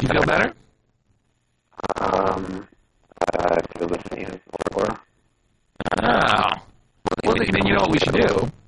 Do you feel better? I feel the same as before. Oh. Well, then you know what we should do?